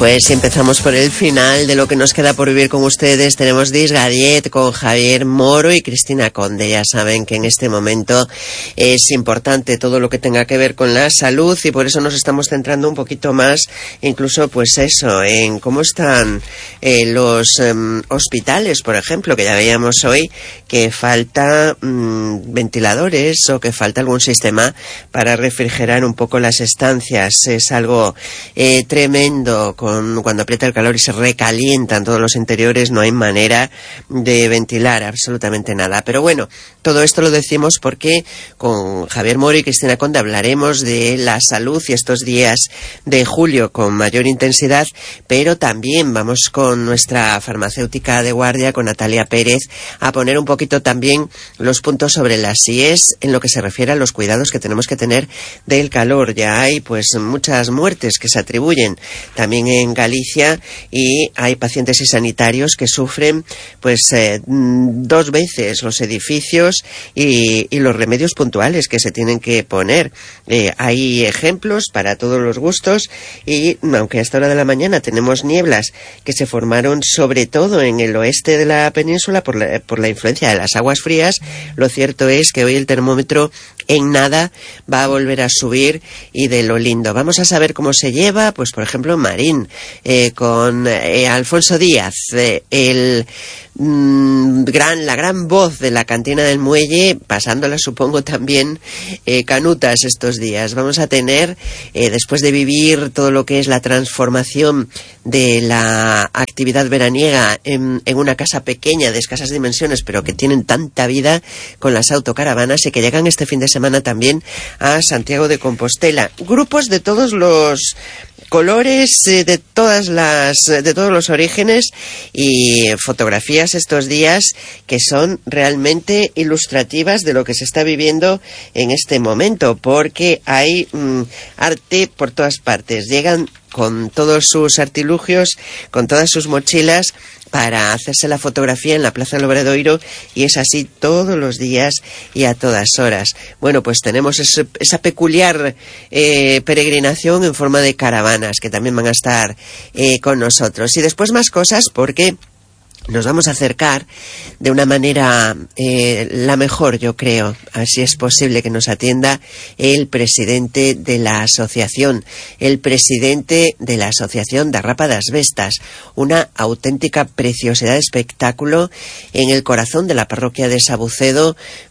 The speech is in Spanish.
Pues si empezamos por el final de lo que nos queda por vivir con ustedes, tenemos Disgadiet con Javier Moro y Cristina Conde. Ya saben que en este momento es importante todo lo que tenga que ver con la salud y por eso nos estamos centrando un poquito más, incluso pues eso, en cómo están los hospitales, por ejemplo, que ya veíamos hoy que falta ventiladores o que falta algún sistema para refrigerar un poco las estancias. Es algo tremendo. Cuando aprieta el calor y se recalientan todos los interiores, no hay manera de ventilar absolutamente nada. Pero bueno, todo esto lo decimos porque con Javier Moro y Cristina Conde hablaremos de la salud y estos días de julio con mayor intensidad, pero también vamos con nuestra farmacéutica de guardia, con Natalia Pérez, a poner un poquito también los puntos sobre las IES en lo que se refiere a los cuidados que tenemos que tener del calor. Ya hay pues muchas muertes que se atribuyen también en Galicia y hay pacientes y sanitarios que sufren pues dos veces los edificios y los remedios puntuales que se tienen que poner. Hay ejemplos para todos los gustos y aunque a esta hora de la mañana tenemos nieblas que se formaron sobre todo en el oeste de la península por la influencia de las aguas frías, lo cierto es que hoy el termómetro en nada va a volver a subir y de lo lindo. Vamos a saber cómo se lleva, pues por ejemplo Marín, con Alfonso Díaz, la gran voz de la cantina del muelle, pasándola supongo también canutas estos días. Vamos a tener, después de vivir todo lo que es la transformación de la actividad veraniega en una casa pequeña de escasas dimensiones, pero que tienen tanta vida con las autocaravanas y que llegan este fin de semana también a Santiago de Compostela. Grupos de todos los colores, de todos los orígenes y fotografías estos días que son realmente ilustrativas de lo que se está viviendo en este momento, porque hay arte por todas partes. Llegan con todos sus artilugios, con todas sus mochilas para hacerse la fotografía en la Plaza del Obradoiro, y es así todos los días y a todas horas. Bueno, pues tenemos esa peculiar peregrinación en forma de caravanas que también van a estar con nosotros. Y después más cosas porque nos vamos a acercar de una manera la mejor, yo creo, así es posible que nos atienda el presidente de la asociación de Rápadas Vestas, una auténtica preciosidad de espectáculo en el corazón de la parroquia de Sabucedo,